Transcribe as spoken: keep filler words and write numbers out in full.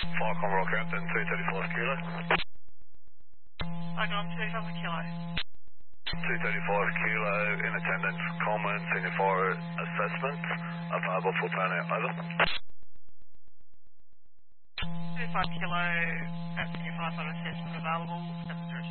Falcon Rockhampton, two thirty-five kilo. I got two five kilo. two thirty-five kilo in attendance, Coleman, senior fire assessment, available for turnout, over. Two five kilo at senior firefighter assessment available, seven zero